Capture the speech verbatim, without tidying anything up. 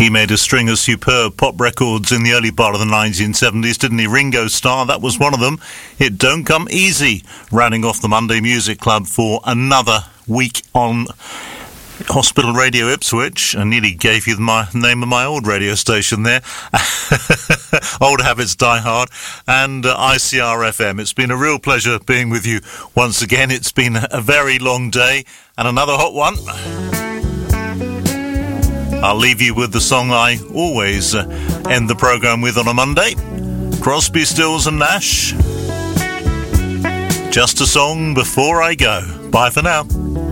He made a string of superb pop records in the early part of the nineteen seventies, didn't he? Ringo Starr, that was one of them. It Don't Come Easy, rounding off the Monday Music Club for another week on Hospital Radio Ipswich. I nearly gave you my name of my old radio station there. Old habits die hard. And uh, I C R F M. It's been a real pleasure being with you once again. It's been a very long day and another hot one. I'll leave you with the song I always uh, end the programme with on a Monday. Crosby, Stills and Nash. Just a song before I go. Bye for now.